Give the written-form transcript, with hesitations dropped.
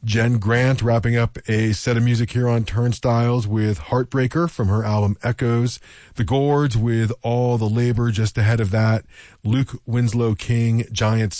Jen Grant wrapping up a set of music here on Turnstiles with Heartbreaker from her album Echoes. The Gourds with All the Labor just ahead of that. Luke Winslow King, Giant